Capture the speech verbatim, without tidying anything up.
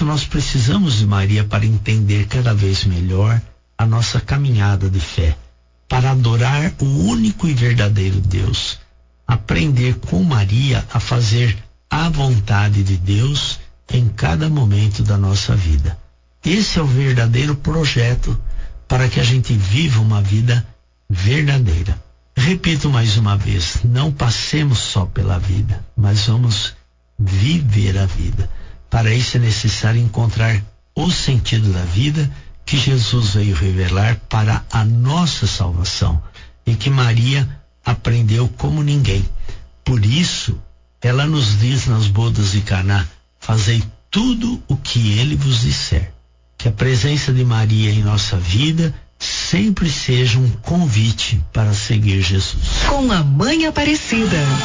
Portanto, nós precisamos de Maria para entender cada vez melhor a nossa caminhada de fé, para adorar o único e verdadeiro Deus, aprender com Maria a fazer a vontade de Deus em cada momento da nossa vida. Esse é o verdadeiro projeto para que a gente viva uma vida verdadeira. Repito mais uma vez, não passemos só pela vida, mas vamos viver a vida. Para isso é necessário encontrar o sentido da vida que Jesus veio revelar para a nossa salvação e que Maria aprendeu como ninguém. Por isso, ela nos diz nas bodas de Caná: fazei tudo o que ele vos disser. Que a presença de Maria em nossa vida sempre seja um convite para seguir Jesus. Com a Mãe Aparecida.